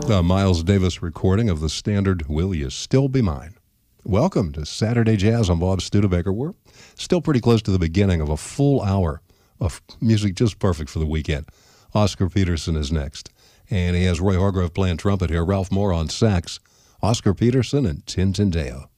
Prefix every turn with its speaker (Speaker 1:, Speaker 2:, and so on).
Speaker 1: A Miles Davis recording of the standard Will You Still Be Mine. Welcome to Saturday Jazz. I'm Bob Studebaker. We're still pretty close to the beginning of a full hour of music just perfect for the weekend. Oscar Peterson is next, and he has Roy Hargrove playing trumpet here, Ralph Moore on sax, Oscar Peterson, and Tintin Deo.